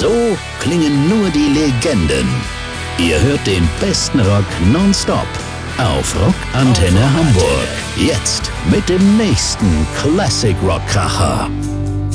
So klingen nur die Legenden. Ihr hört den besten Rock nonstop auf Rockantenne Hamburg. Jetzt mit dem nächsten Classic Rock Kracher.